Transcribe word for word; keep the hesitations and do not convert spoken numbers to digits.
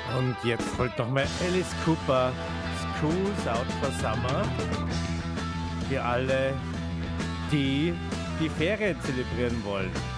Und jetzt folgt nochmal Alice Cooper, School's Out for Summer. Für alle, die die Ferien zelebrieren wollen.